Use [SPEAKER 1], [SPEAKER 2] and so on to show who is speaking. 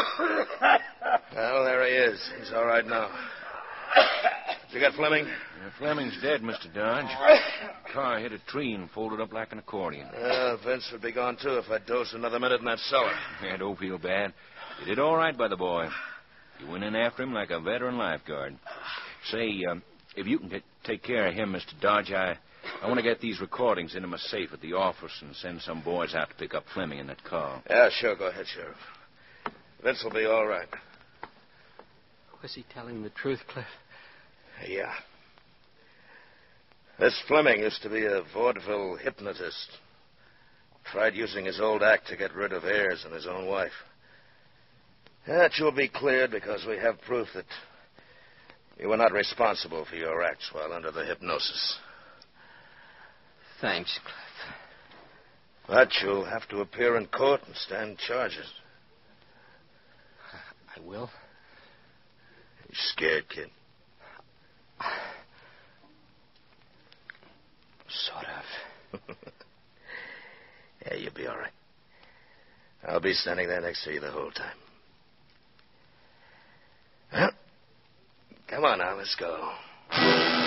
[SPEAKER 1] Well, there he is. He's all right now. Did you get Fleming?
[SPEAKER 2] Fleming's dead, Mr. Dodge. Car hit a tree and folded up like an accordion.
[SPEAKER 1] Vince would be gone, too, if I'd dosed another minute in that cellar.
[SPEAKER 2] Yeah, don't feel bad. You did all right by the boy. You went in after him like a veteran lifeguard. Say, if you can take care of him, Mr. Dodge, I want to get these recordings into my safe at the office and send some boys out to pick up Fleming in that car.
[SPEAKER 1] Yeah, sure. Go ahead, Sheriff. Vince will be all right.
[SPEAKER 3] Was he telling the truth, Cliff?
[SPEAKER 1] Yeah. This Fleming used to be a vaudeville hypnotist. Tried using his old act to get rid of Ayers and his own wife. That you'll be cleared because we have proof that you were not responsible for your acts while under the hypnosis.
[SPEAKER 3] Thanks, Cliff.
[SPEAKER 1] But you'll have to appear in court and stand charges.
[SPEAKER 3] I will.
[SPEAKER 1] You scared, kid?
[SPEAKER 3] Sort of.
[SPEAKER 1] Yeah, you'll be all right. I'll be standing there next to you the whole time. Well, come on now, let's go.